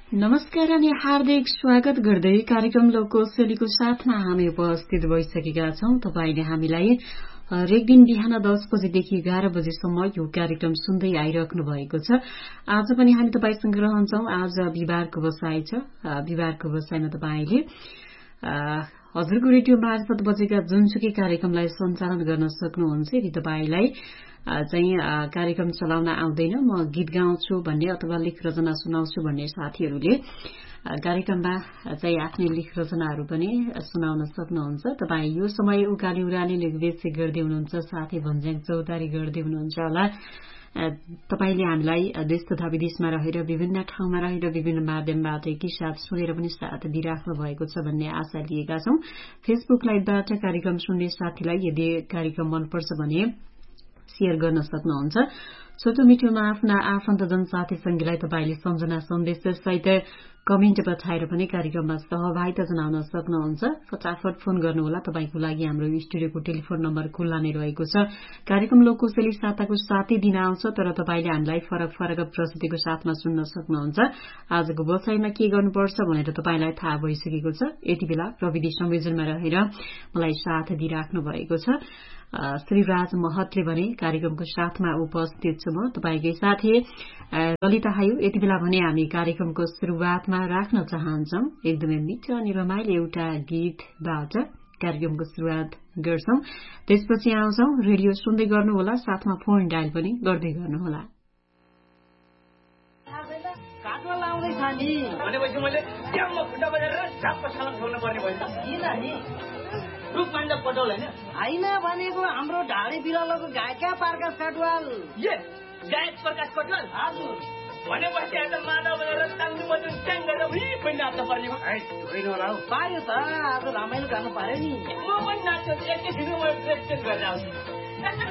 नमस्कार अनि हार्दिक स्वागत गर्दै कार्यक्रम लोककौशलीको साथमा हामी उपस्थित भइसकेका छौं। तपाईले हामीलाई हरेक दिन बिहान 10 बजेदेखि 11 बजेसम्म यो कार्यक्रम सुन्दै आइराख्नु भएको छ। आज पनि हामी तपाईसँग रहन्छौं। आज बिहीबारको बसाइ छ। बिहीबारको बसाइमा तपाईले हजुरको रेडियो मार्फत बजेका जुनसुकै कार्यक्रमलाई सञ्चालन गर्न सक्नुहुन्छ। यदि तपाईलाई चाहिँ कार्यक्रम चलाउन आउँदैन, म गीत गाउँछु भन्ने अथवा लेख रचना सुनाउँछु भन्ने साथीहरूले कार्यक्रममा चाहिँ आफ्नै लेख रचनाहरू पनि सुनाउन सक्नुहुन्छ। तपाई यो समय उकाली उराली लेखबेसी गर्दै हुनुहुन्छ, साथै भन्ज्याङ चौतारी गर्दै हुनुहुन्छ होला। तपाईले हामीलाई देश तथा विदेशमा रहेर विभिन्न ठाउँमा रहेर विभिन्न माध्यमबाट एकै साथ सुनेर पनि साथ दिइराख्नु भएको छ भन्ने आशा लिएका छौं। फेसबुक लाइभबाट कार्यक्रम सुन्ने साथीलाई यदि कार्यक्रम मनपर्छ भने शेयर गर्न सक्नुहुन्छ। छोटो मिठोमा आफ्ना आफन्तजन साथी संगीलाई तपाईले सम्झना सन्देश सहित कमेन्ट पठाएर पनि कार्यक्रममा सहभागिता जनाउन सक्नुहुन्छ। फटाफट फोन गर्नुहोला। तपाईको लागि हाम्रो स्टुडियोको टेलिफोन नम्बर खुल्ला नै रहेको छ। कार्यक्रम लोककौशली साताको 7 दिन आउँछ, तर तपाईले हामीलाई फरक फरक प्रस्तुतिको साथमा सुन्न सक्नुहुन्छ। आजको बसाइमा के गर्नुपर्छ भनेर तपाईलाई थाहा भइसकेको छ। यति बेला प्रविधि संयोजनमा रहेर मलाई साथ दिइराख्नु भएको छ श्रीराज महतले भने कार्यक्रमको साथमा उपस्थित छु म तपाईकै साथी ललिता हायु। यति बेला भने हामी कार्यक्रमको शुरूआतमा राख्न चाहन्छौं एकदमै मिठो अनि रमाइलो एउटा गीतबाट कार्यक्रमको शुरूआत गर्छौं। त्यसपछि आउँछौं। रेडियो सुन्दै गर्नुहोला, साथमा फोन डायल पनि गर्दै गर्नुहोला। रूपमान्द पटौल होइन भनेको हाम्रो ढाडी बिरालोको गायका प्रकाश कटवाल। गायक प्रकाश कटवाल हजुर भनेपछि आज माधव भएर टाङ्गु बजु ट्याङ गरेर पनि नाच्न पर्ने भयो। पायो त आज रमाइलो गर्नु पर्यो नि। म पनि नाच्छु, एकैछिन म प्र्याक्टिस गरेर आउँछु।